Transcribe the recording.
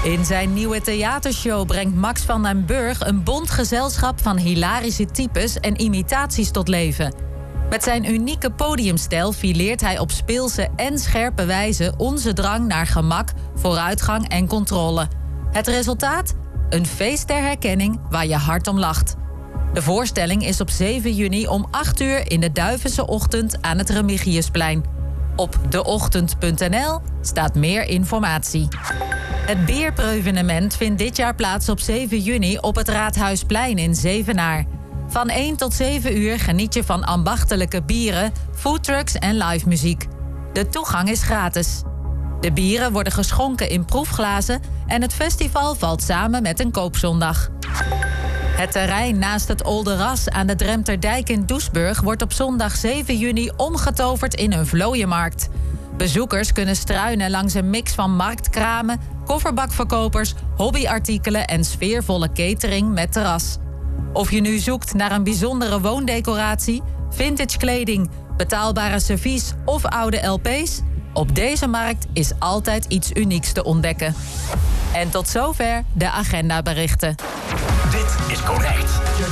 In zijn nieuwe theatershow brengt Max van den Burg een bont gezelschap van hilarische types en imitaties tot leven. Met zijn unieke podiumstijl fileert hij op speelse en scherpe wijze onze drang naar gemak, vooruitgang en controle. Het resultaat? Een feest ter herkenning waar je hart om lacht. De voorstelling is op 7 juni om 8 uur in de Duivense Ochtend aan het Remigiusplein. Op deochtend.nl staat meer informatie. Het bierproevenement vindt dit jaar plaats op 7 juni op het Raadhuisplein in Zevenaar. Van 1 tot 7 uur geniet je van ambachtelijke bieren, foodtrucks en live muziek. De toegang is gratis. De bieren worden geschonken in proefglazen en het festival valt samen met een koopzondag. Het terrein naast het Olderas aan de Dremterdijk in Doesburg wordt op zondag 7 juni omgetoverd in een vlooienmarkt. Bezoekers kunnen struinen langs een mix van marktkramen, kofferbakverkopers, hobbyartikelen en sfeervolle catering met terras. Of je nu zoekt naar een bijzondere woondecoratie, vintage kleding, betaalbare servies of oude LP's, op deze markt is altijd iets unieks te ontdekken. En tot zover de agendaberichten. Dit is correct.